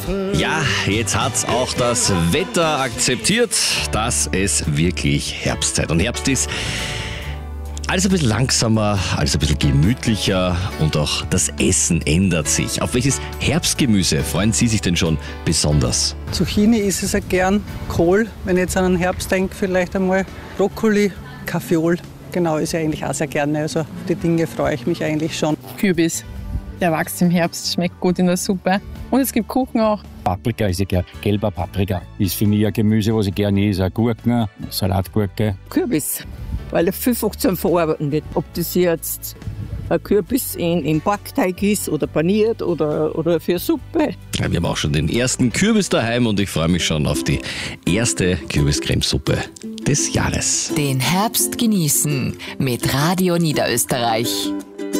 Ja, jetzt hat's auch das Wetter akzeptiert, dass es wirklich Herbstzeit. Und Herbst ist alles ein bisschen langsamer, alles ein bisschen gemütlicher und auch das Essen ändert sich. Auf welches Herbstgemüse freuen Sie sich denn schon besonders? Zucchini ist es ja gern, Kohl, wenn ich jetzt an den Herbst denke, vielleicht einmal Brokkoli, Kaffeeol. Genau, ist ja eigentlich auch sehr gerne. Also auf die Dinge freue ich mich eigentlich schon. Kürbis, der wächst im Herbst, schmeckt gut in der Suppe. Und es gibt Kuchen auch. Paprika ist ja gelber Paprika. Ist für mich ein Gemüse, was ich gerne esse. Gurken, Salatgurke. Kürbis, weil er vielfach zum Verarbeiten wird. Ob das jetzt ein Kürbis in Backteig ist oder paniert oder für Suppe. Ja, wir haben auch schon den ersten Kürbis daheim und ich freue mich schon auf die erste Kürbiscremesuppe des Jahres. Den Herbst genießen mit Radio Niederösterreich.